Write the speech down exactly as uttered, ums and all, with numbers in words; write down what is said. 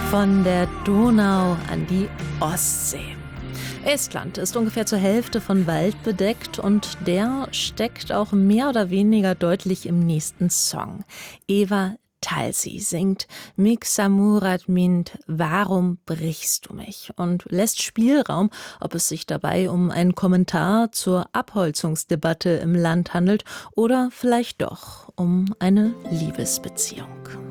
Von der Donau an die Ostsee. Estland ist ungefähr zur Hälfte von Wald bedeckt und der steckt auch mehr oder weniger deutlich im nächsten Song. Eva Talsi singt Miksa Murat Mind, warum brichst du mich? Und lässt Spielraum, ob es sich dabei um einen Kommentar zur Abholzungsdebatte im Land handelt oder vielleicht doch um eine Liebesbeziehung.